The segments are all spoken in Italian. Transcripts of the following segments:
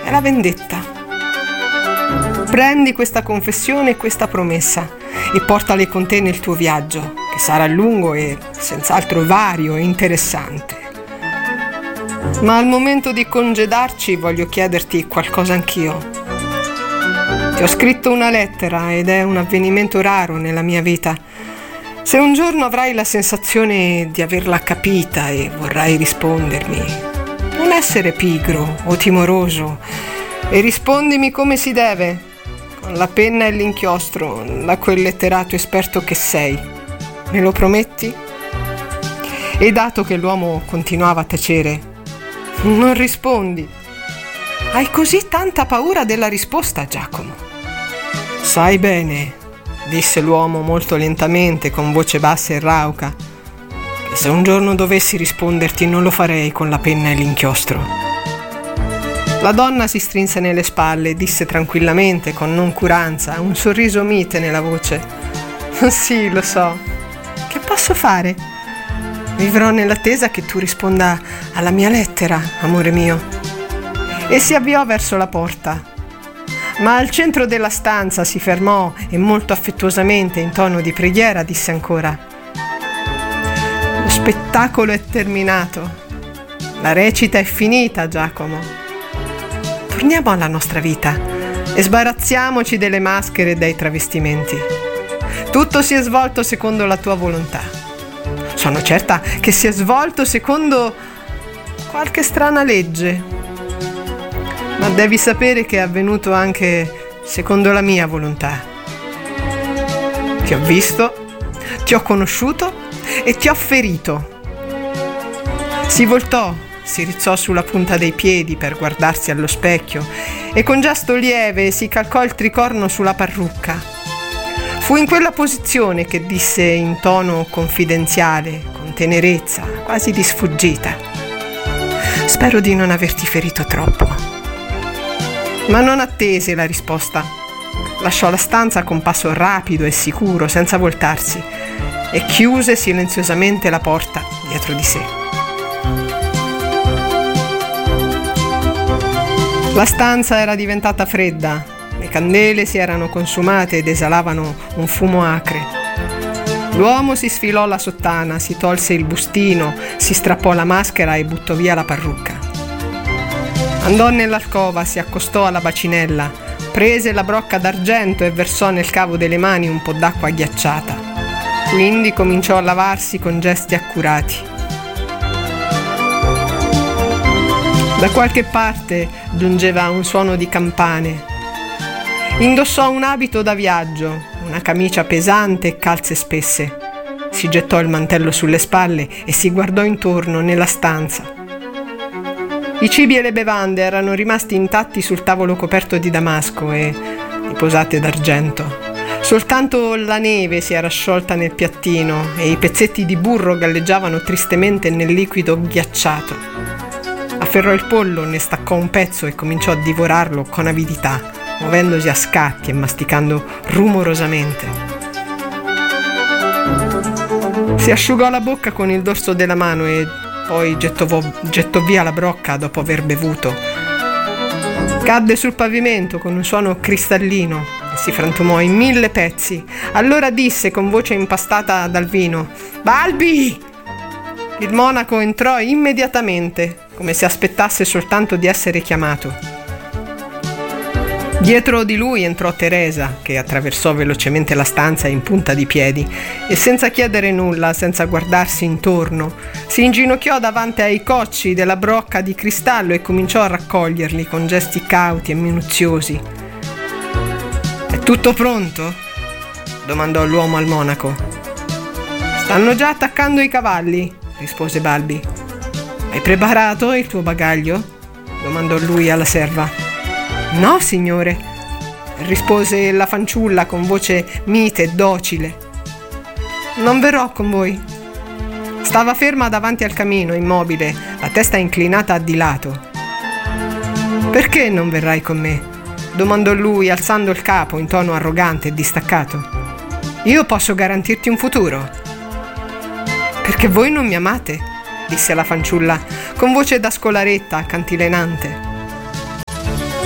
è la vendetta. Prendi questa confessione e questa promessa e portale con te nel tuo viaggio, che sarà lungo e senz'altro vario e interessante. Ma al momento di congedarci voglio chiederti qualcosa anch'io. Ti ho scritto una lettera ed è un avvenimento raro nella mia vita. Se un giorno avrai la sensazione di averla capita e vorrai rispondermi, non essere pigro o timoroso e rispondimi come si deve, con la penna e l'inchiostro, da quel letterato esperto che sei. Me lo prometti? E dato che l'uomo continuava a tacere, non rispondi. Hai così tanta paura della risposta, Giacomo? Sai bene, disse l'uomo molto lentamente, con voce bassa e rauca, che se un giorno dovessi risponderti non lo farei con la penna e l'inchiostro. La donna si strinse nelle spalle e disse tranquillamente, con noncuranza, un sorriso mite nella voce: sì, lo so. Che posso fare? Vivrò nell'attesa che tu risponda alla mia lettera, amore mio. E si avviò verso la porta. Ma al centro della stanza si fermò e molto affettuosamente, in tono di preghiera, disse ancora: lo spettacolo è terminato. La recita è finita, Giacomo. Torniamo alla nostra vita e sbarazziamoci delle maschere e dei travestimenti. Tutto si è svolto secondo la tua volontà. Sono certa che si è svolto secondo qualche strana legge, ma devi sapere che è avvenuto anche secondo la mia volontà. Ti ho visto, ti ho conosciuto e ti ho ferito. Si voltò, si rizzò sulla punta dei piedi per guardarsi allo specchio e con gesto lieve si calcò il tricorno sulla parrucca. Fu in quella posizione che disse in tono confidenziale, con tenerezza, quasi di sfuggita: spero di non averti ferito troppo. Ma non attese la risposta. Lasciò la stanza con passo rapido e sicuro, senza voltarsi, e chiuse silenziosamente la porta dietro di sé. La stanza era diventata fredda. Le candele si erano consumate ed esalavano un fumo acre. L'uomo si sfilò la sottana, si tolse il bustino, si strappò la maschera e buttò via la parrucca. Andò nell'alcova, si accostò alla bacinella, prese la brocca d'argento e versò nel cavo delle mani un po' d'acqua ghiacciata. Quindi cominciò a lavarsi con gesti accurati. Da qualche parte giungeva un suono di campane. Indossò un abito da viaggio, una camicia pesante e calze spesse. Si gettò il mantello sulle spalle e si guardò intorno nella stanza. I cibi e le bevande erano rimasti intatti sul tavolo coperto di damasco e di posate d'argento. Soltanto la neve si era sciolta nel piattino e i pezzetti di burro galleggiavano tristemente nel liquido ghiacciato. Afferrò il pollo, ne staccò un pezzo e cominciò a divorarlo con avidità, muovendosi a scatti e masticando rumorosamente. Si asciugò la bocca con il dorso della mano e poi gettò via la brocca dopo aver bevuto. Cadde sul pavimento con un suono cristallino e si frantumò in 1000 pezzi. Allora disse con voce impastata dal vino: «Balbi!» Il monaco entrò immediatamente, come se aspettasse soltanto di essere chiamato. Dietro di lui entrò Teresa, che attraversò velocemente la stanza in punta di piedi e senza chiedere nulla, senza guardarsi intorno, si inginocchiò davanti ai cocci della brocca di cristallo e cominciò a raccoglierli con gesti cauti e minuziosi. «È tutto pronto?» domandò l'uomo al monaco. «Stanno già attaccando i cavalli», rispose Balbi. «Hai preparato il tuo bagaglio?» domandò lui alla serva. «No, signore», rispose la fanciulla con voce mite e docile. «Non verrò con voi». Stava ferma davanti al camino, immobile, la testa inclinata di lato. «Perché non verrai con me?» domandò lui, alzando il capo in tono arrogante e distaccato. «Io posso garantirti un futuro». «Perché voi non mi amate», disse la fanciulla con voce da scolaretta cantilenante.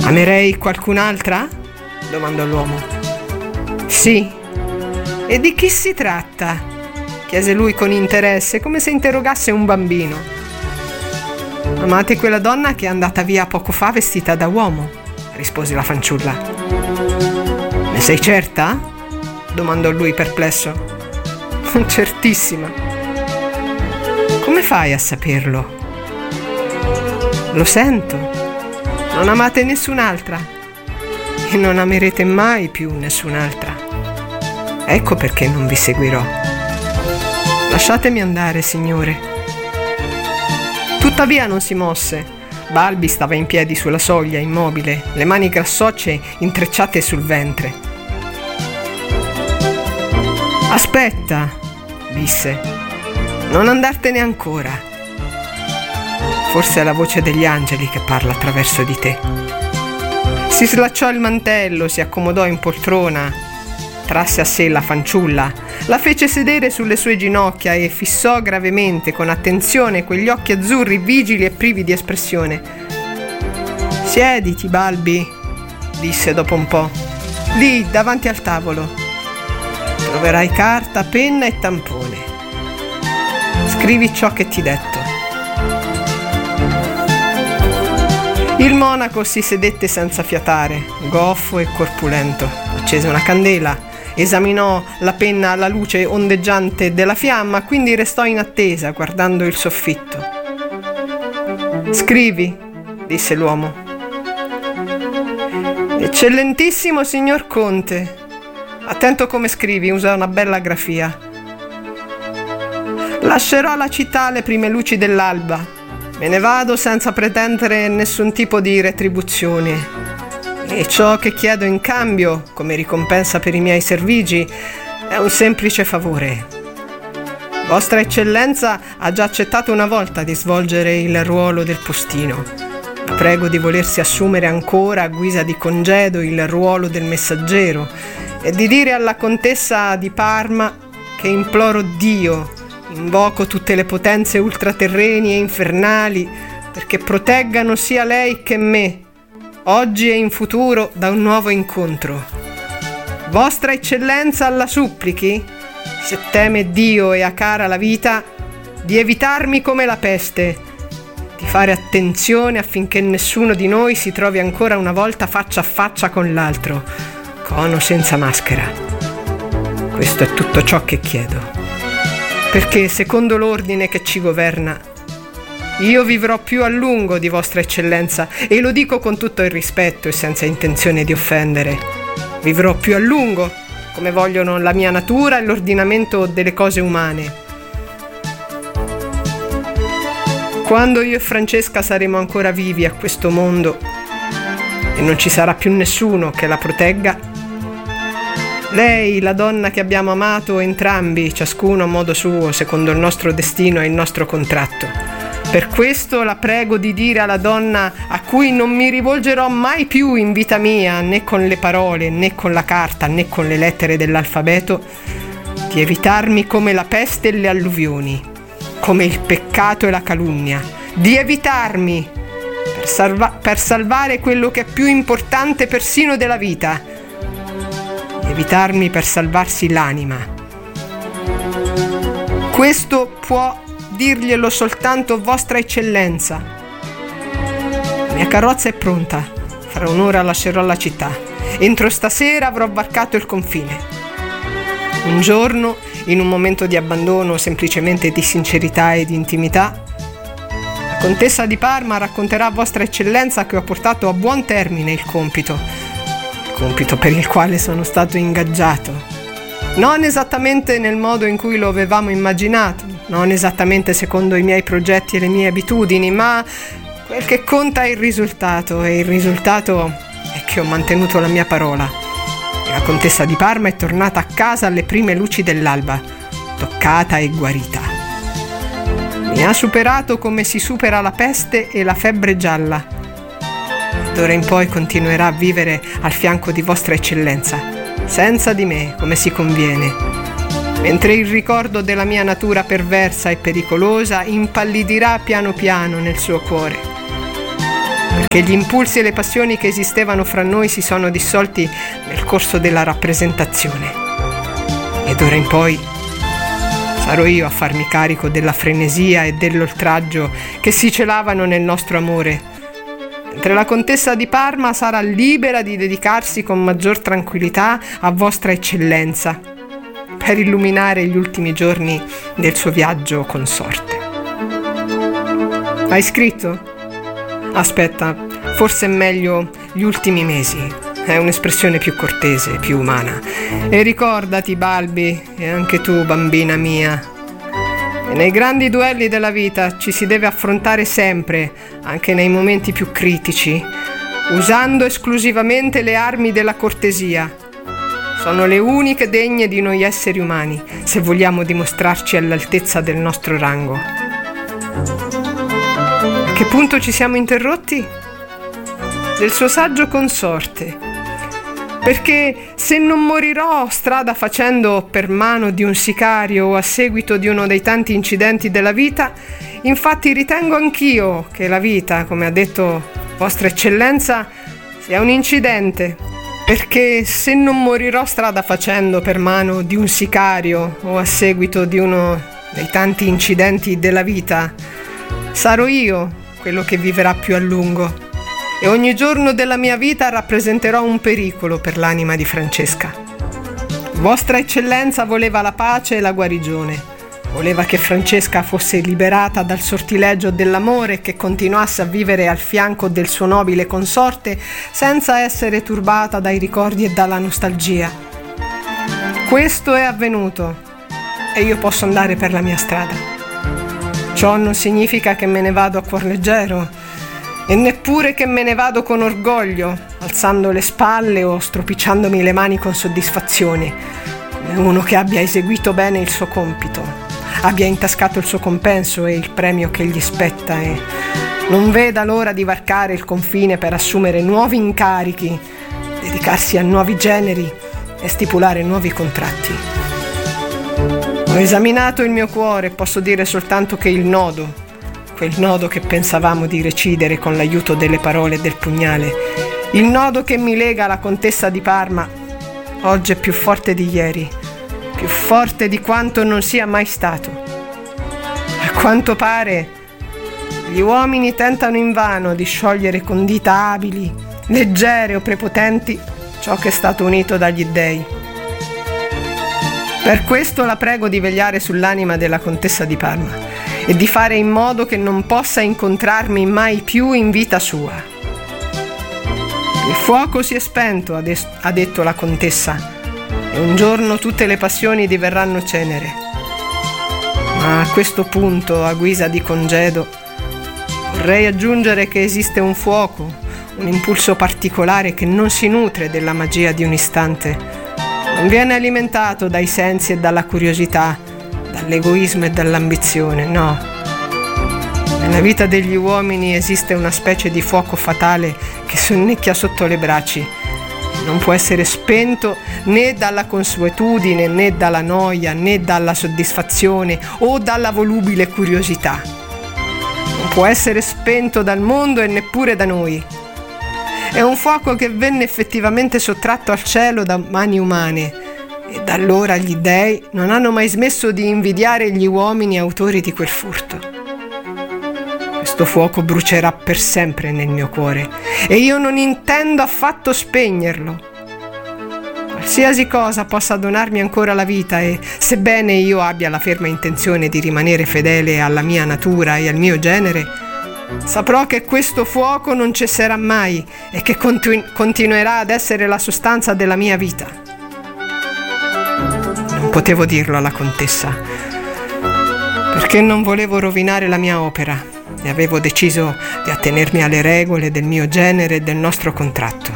Amerei qualcun'altra? Domandò l'uomo. Sì. E di chi si tratta? Chiese lui con interesse, come se interrogasse un bambino. Amate quella donna che è andata via poco fa vestita da uomo, rispose la fanciulla. Ne sei certa? Domandò lui perplesso. Certissima. Come fai a saperlo? Lo sento. Non amate nessun'altra e non amerete mai più nessun'altra. Ecco perché non vi seguirò. Lasciatemi andare, signore. Tuttavia non si mosse. Balbi stava in piedi sulla soglia, immobile, le mani grassocce intrecciate sul ventre. Aspetta, disse. Non andartene ancora. Forse è la voce degli angeli che parla attraverso di te. Si slacciò il mantello, si accomodò in poltrona, trasse a sé la fanciulla, la fece sedere sulle sue ginocchia e fissò gravemente, con attenzione, quegli occhi azzurri vigili e privi di espressione. Siediti, Balbi, disse dopo un po'. Lì, davanti al tavolo. Troverai carta, penna e tampone. Scrivi ciò che ti detto. Il monaco si sedette senza fiatare, goffo e corpulento. Accese una candela, esaminò la penna alla luce ondeggiante della fiamma, quindi restò in attesa, guardando il soffitto. Scrivi, disse l'uomo. Eccellentissimo signor Conte. Attento come scrivi, usa una bella grafia. Lascerò la città alle prime luci dell'alba. Me ne vado senza pretendere nessun tipo di retribuzione. E ciò che chiedo in cambio, come ricompensa per i miei servigi, è un semplice favore. Vostra Eccellenza ha già accettato una volta di svolgere il ruolo del postino. La prego di volersi assumere ancora a guisa di congedo il ruolo del messaggero e di dire alla contessa di Parma che imploro Dio, invoco tutte le potenze ultraterreni e infernali perché proteggano sia lei che me, oggi e in futuro, da un nuovo incontro. Vostra Eccellenza la supplichi, se teme Dio e ha cara la vita, di evitarmi come la peste, di fare attenzione affinché nessuno di noi si trovi ancora una volta faccia a faccia con l'altro, con o senza maschera. Questo è tutto ciò che chiedo. Perché, secondo l'ordine che ci governa, io vivrò più a lungo di Vostra Eccellenza, e lo dico con tutto il rispetto e senza intenzione di offendere. Vivrò più a lungo, come vogliono la mia natura e l'ordinamento delle cose umane. Quando io e Francesca saremo ancora vivi a questo mondo e non ci sarà più nessuno che la protegga, lei, la donna che abbiamo amato entrambi, ciascuno a modo suo, secondo il nostro destino e il nostro contratto. Per questo la prego di dire alla donna a cui non mi rivolgerò mai più in vita mia, né con le parole, né con la carta, né con le lettere dell'alfabeto, di evitarmi come la peste e le alluvioni, come il peccato e la calunnia, di evitarmi per salvare quello che è più importante persino della vita, evitarmi per salvarsi l'anima. Questo può dirglielo soltanto Vostra Eccellenza. La mia carrozza è pronta. Fra un'ora lascerò la città. Entro stasera avrò varcato il confine. Un giorno, in un momento di abbandono, semplicemente di sincerità e di intimità, la contessa di Parma racconterà a Vostra Eccellenza che ho portato a buon termine il compito per il quale sono stato ingaggiato. Non esattamente nel modo in cui lo avevamo immaginato, non esattamente secondo i miei progetti e le mie abitudini, ma quel che conta è il risultato, e il risultato è che ho mantenuto la mia parola. E la contessa di Parma è tornata a casa alle prime luci dell'alba, toccata e guarita. Mi ha superato come si supera la peste e la febbre gialla. D'ora in poi continuerà a vivere al fianco di Vostra Eccellenza, senza di me, come si conviene, mentre il ricordo della mia natura perversa e pericolosa impallidirà piano piano nel suo cuore. perché gli impulsi e le passioni che esistevano fra noi si sono dissolti nel corso della rappresentazione. E d'ora in poi sarò io a farmi carico della frenesia e dell'oltraggio che si celavano nel nostro amore, mentre la contessa di Parma sarà libera di dedicarsi con maggior tranquillità a vostra eccellenza per illuminare gli ultimi giorni del suo viaggio consorte. Hai scritto? Aspetta, forse è meglio gli ultimi mesi. È un'espressione più cortese, più umana. E ricordati, Balbi, e anche tu, bambina mia, che nei grandi duelli della vita ci si deve affrontare sempre, anche nei momenti più critici, usando esclusivamente le armi della cortesia. Sono le uniche degne di noi esseri umani, se vogliamo dimostrarci all'altezza del nostro rango. A che punto ci siamo interrotti? Del suo saggio consorte. Perché se non morirò strada facendo per mano di un sicario o a seguito di uno dei tanti incidenti della vita, infatti ritengo anch'io che la vita, come ha detto Vostra Eccellenza, sia un incidente. Perché se non morirò strada facendo per mano di un sicario o a seguito di uno dei tanti incidenti della vita, sarò io quello che viverà più a lungo. E ogni giorno della mia vita rappresenterò un pericolo per l'anima di Francesca. Vostra Eccellenza voleva la pace e la guarigione. Voleva che Francesca fosse liberata dal sortileggio dell'amore e che continuasse a vivere al fianco del suo nobile consorte senza essere turbata dai ricordi e dalla nostalgia. Questo è avvenuto e io posso andare per la mia strada. Ciò non significa che me ne vado a cuor leggero, e neppure che me ne vado con orgoglio, alzando le spalle o stropicciandomi le mani con soddisfazione, come uno che abbia eseguito bene il suo compito, abbia intascato il suo compenso e il premio che gli spetta e non veda l'ora di varcare il confine per assumere nuovi incarichi, dedicarsi a nuovi generi e stipulare nuovi contratti. Ho esaminato il mio cuore e posso dire soltanto che il nodo, quel nodo che pensavamo di recidere con l'aiuto delle parole e del pugnale, il nodo che mi lega alla contessa di Parma, oggi è più forte di ieri, più forte di quanto non sia mai stato. A quanto pare, gli uomini tentano invano di sciogliere con dita abili, leggere o prepotenti ciò che è stato unito dagli dèi. Per questo la prego di vegliare sull'anima della contessa di Parma e di fare in modo che non possa incontrarmi mai più in vita sua. Il fuoco si è spento, ha detto la contessa, e un giorno tutte le passioni diverranno cenere. Ma a questo punto, a guisa di congedo, vorrei aggiungere che esiste un fuoco, un impulso particolare che non si nutre della magia di un istante, non viene alimentato dai sensi e dalla curiosità, dall'egoismo e dall'ambizione, no. Nella vita degli uomini esiste una specie di fuoco fatale che sonnecchia sotto le braci. Non può essere spento né dalla consuetudine, né dalla noia, né dalla soddisfazione o dalla volubile curiosità. Non può essere spento dal mondo e neppure da noi. È un fuoco che venne effettivamente sottratto al cielo da mani umane, e da allora gli dèi non hanno mai smesso di invidiare gli uomini autori di quel furto. Questo fuoco brucerà per sempre nel mio cuore e io non intendo affatto spegnerlo. Qualsiasi cosa possa donarmi ancora la vita e, sebbene io abbia la ferma intenzione di rimanere fedele alla mia natura e al mio genere, saprò che questo fuoco non cesserà mai e che continuerà ad essere la sostanza della mia vita. Non potevo dirlo alla contessa, perché non volevo rovinare la mia opera e avevo deciso di attenermi alle regole del mio genere e del nostro contratto.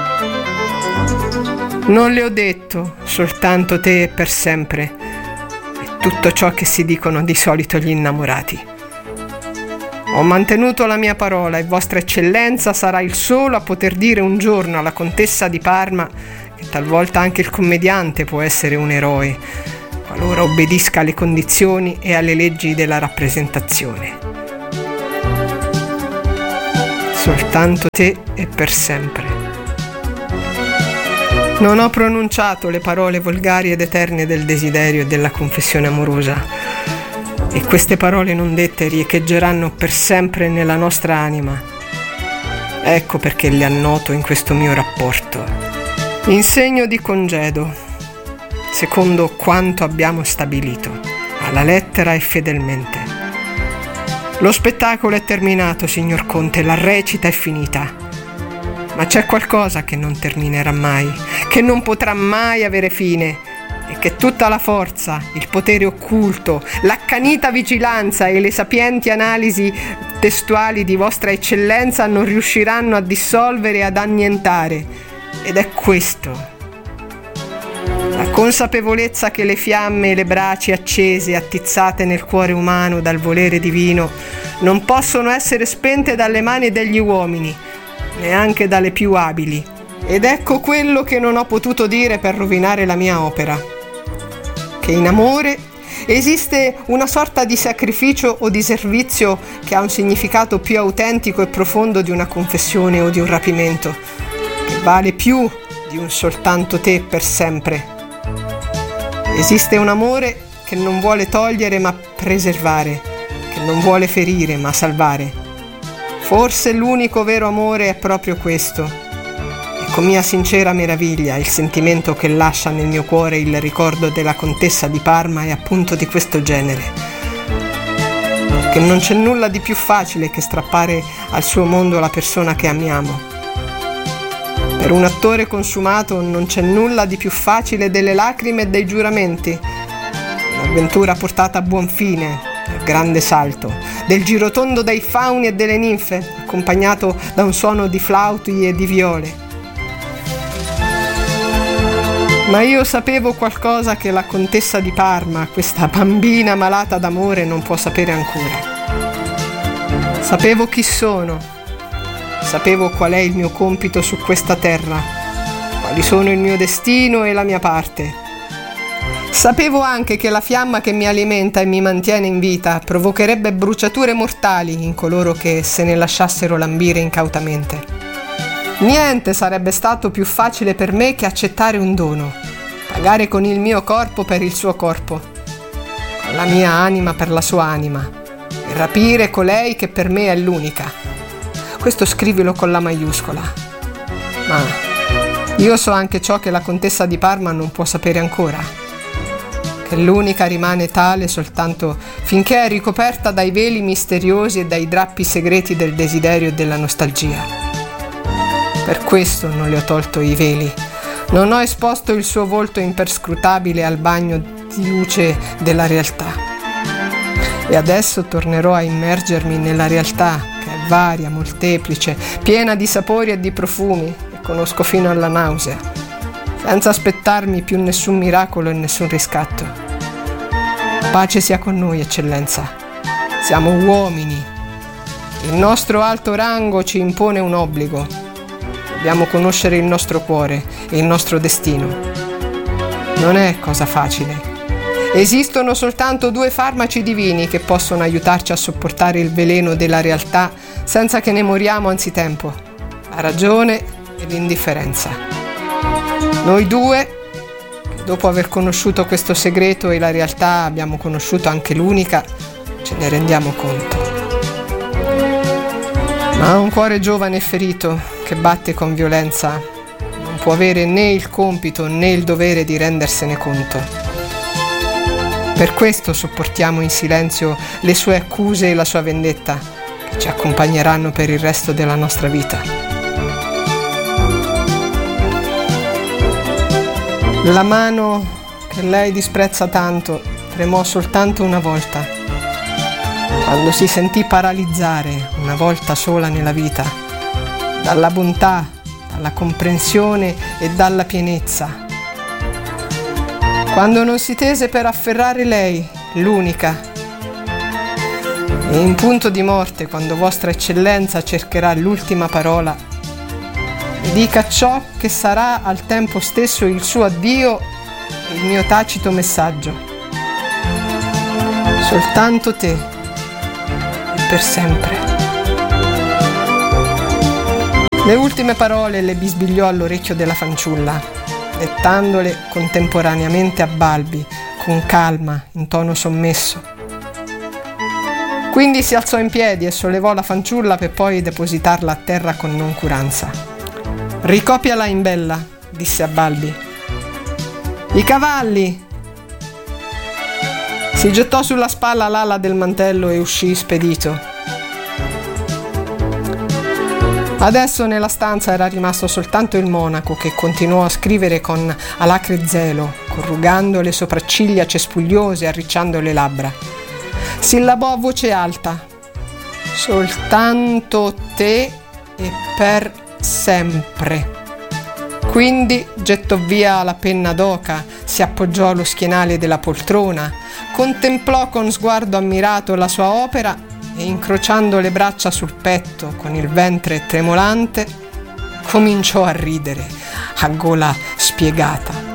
Non le ho detto soltanto te e per sempre e tutto ciò che si dicono di solito gli innamorati. Ho mantenuto la mia parola e Vostra Eccellenza sarà il solo a poter dire un giorno alla contessa di Parma che talvolta anche il commediante può essere un eroe, qualora obbedisca alle condizioni e alle leggi della rappresentazione. soltanto te e per sempre. Non ho pronunciato le parole volgari ed eterne del desiderio e della confessione amorosa, e queste parole non dette riecheggeranno per sempre nella nostra anima. Ecco perché le annoto in questo mio rapporto, in segno di congedo, secondo quanto abbiamo stabilito, alla lettera e fedelmente. Lo spettacolo è terminato, signor Conte, la recita è finita. Ma c'è qualcosa che non terminerà mai, che non potrà mai avere fine, e che tutta la forza, il potere occulto, l'accanita vigilanza e le sapienti analisi testuali di Vostra Eccellenza non riusciranno a dissolvere e ad annientare. Ed è questo: la consapevolezza che le fiamme e le braci accese, attizzate nel cuore umano dal volere divino, non possono essere spente dalle mani degli uomini, neanche dalle più abili. Ed ecco quello che non ho potuto dire per rovinare la mia opera: che in amore esiste una sorta di sacrificio o di servizio che ha un significato più autentico e profondo di una confessione o di un rapimento, che vale più di un soltanto te per sempre. Esiste un amore che non vuole togliere ma preservare, che non vuole ferire ma salvare. Forse l'unico vero amore è proprio questo, e con mia sincera meraviglia il sentimento che lascia nel mio cuore il ricordo della contessa di Parma è appunto di questo genere, che non c'è nulla di più facile che strappare al suo mondo la persona che amiamo. Per un attore consumato non c'è nulla di più facile delle lacrime e dei giuramenti, un'avventura portata a buon fine, il grande salto, del girotondo dei fauni e delle ninfe, accompagnato da un suono di flauti e di viole. Ma io sapevo qualcosa che la contessa di Parma, questa bambina malata d'amore, non può sapere ancora. Sapevo chi sono. Sapevo qual è il mio compito su questa terra, quali sono il mio destino e la mia parte. Sapevo anche che la fiamma che mi alimenta e mi mantiene in vita provocherebbe bruciature mortali in coloro che se ne lasciassero lambire incautamente. Niente sarebbe stato più facile per me che accettare un dono, pagare con il mio corpo per il suo corpo, con la mia anima per la sua anima, e rapire colei che per me è l'unica. Questo scrivilo con la maiuscola. Ma io so anche ciò che la contessa di Parma non può sapere ancora, che l'unica rimane tale soltanto finché è ricoperta dai veli misteriosi e dai drappi segreti del desiderio e della nostalgia. Per questo non le ho tolto i veli, non ho esposto il suo volto imperscrutabile al bagno di luce della realtà. E adesso tornerò a immergermi nella realtà, che è varia, molteplice, piena di sapori e di profumi, e conosco fino alla nausea, senza aspettarmi più nessun miracolo e nessun riscatto. Pace sia con noi, Eccellenza. Siamo uomini. Il nostro alto rango ci impone un obbligo. Dobbiamo conoscere il nostro cuore e il nostro destino. Non è cosa facile. Esistono soltanto 2 farmaci divini che possono aiutarci a sopportare il veleno della realtà senza che ne moriamo anzitempo: la ragione e l'indifferenza. Noi 2, che dopo aver conosciuto questo segreto e la realtà abbiamo conosciuto anche l'unica, ce ne rendiamo conto. Ma un cuore giovane e ferito che batte con violenza non può avere né il compito né il dovere di rendersene conto. Per questo sopportiamo in silenzio le sue accuse e la sua vendetta, che ci accompagneranno per il resto della nostra vita. La mano che lei disprezza tanto tremò soltanto una volta, quando si sentì paralizzare una volta sola nella vita, dalla bontà, dalla comprensione e dalla pienezza. Quando non si tese per afferrare lei, l'unica. E in punto di morte, quando Vostra Eccellenza cercherà l'ultima parola, e dica ciò che sarà al tempo stesso il suo addio e il mio tacito messaggio. Soltanto te, e per sempre. Le ultime parole le bisbigliò all'orecchio della fanciulla, dettandole contemporaneamente a Balbi, con calma, in tono sommesso. Quindi si alzò in piedi e sollevò la fanciulla per poi depositarla a terra con noncuranza. «Ricopiala in bella», disse a Balbi. «I cavalli!» Si gettò sulla spalla l'ala del mantello e uscì spedito. Adesso nella stanza era rimasto soltanto il monaco, che continuò a scrivere con alacre zelo, corrugando le sopracciglia cespugliose e arricciando le labbra. Sillabò a voce alta: «Soltanto te e per sempre». Quindi gettò via la penna d'oca, si appoggiò allo schienale della poltrona, contemplò con sguardo ammirato la sua opera e, incrociando le braccia sul petto con il ventre tremolante, cominciò a ridere a gola spiegata.